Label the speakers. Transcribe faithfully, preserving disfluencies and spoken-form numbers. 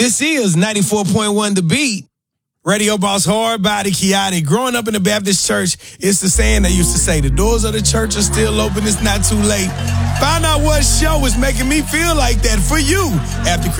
Speaker 1: This is ninety-four point one The Beat. Radio Boss, hard body, chaotic. Growing up in the Baptist church, it's the saying they used to say, the doors of the church are still open, it's not too late. Find out what show is making me feel like that for you after